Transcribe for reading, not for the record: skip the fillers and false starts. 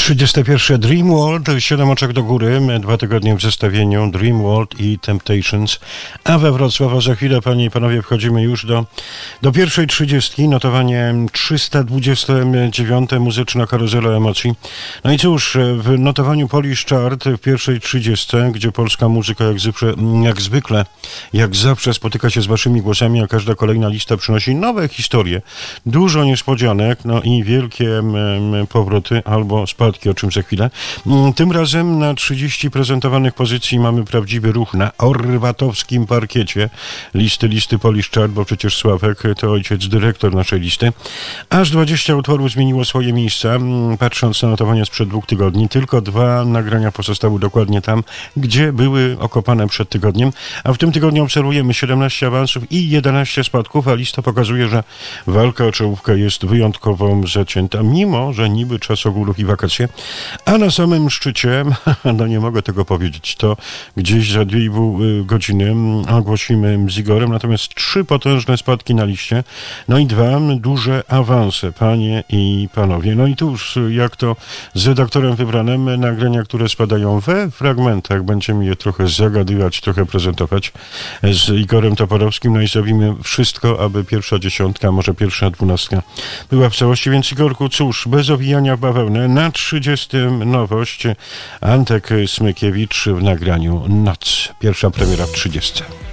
31. Dream World, 7 oczek do góry, 2 tygodnie w zestawieniu Dream World i Temptations. A we Wrocławiu za chwilę, panie i panowie, wchodzimy już do pierwszej 30, notowanie 329, muzyczna karuzela emocji. No i cóż, w notowaniu Polish Chart w pierwszej 30, gdzie polska muzyka jak zawsze spotyka się z waszymi głosami, a każda kolejna lista przynosi nowe historie, dużo niespodzianek, no i wielkie powroty albo spadki, o czym za chwilę. Tym razem na 30 prezentowanych pozycji mamy prawdziwy ruch na orwatowskim parkiecie listy Polish Chart, bo przecież Sławek to ojciec, dyrektor naszej listy. Aż 20 utworów zmieniło swoje miejsca. Patrząc na notowania sprzed 2 tygodni, tylko 2 nagrania pozostały dokładnie tam, gdzie były okopane przed tygodniem, a w tym tygodniu obserwujemy 17 awansów i 11 spadków, a lista pokazuje, że walka o czołówkę jest wyjątkowo zacięta, mimo że niby czas ogórów i wakacje, a na samym szczycie, no nie mogę tego powiedzieć, to gdzieś za 2,5 godziny ogłosimy z Igorem, natomiast 3 potężne spadki na liście, no i 2 duże awanse, panie i panowie. No i tuż, jak to z redaktorem wybranym, nagrania, które spadają we fragmentach, będziemy je trochę zagadywać, trochę prezentować z Igorem Toporowskim, no i zrobimy wszystko, aby pierwsza 10, może pierwsza 12 była w całości, więc Igorku, cóż, bez owijania w bawełnę, na 30 nowość, Antek Smykiewicz w nagraniu Noc. Pierwsza premiera w 30.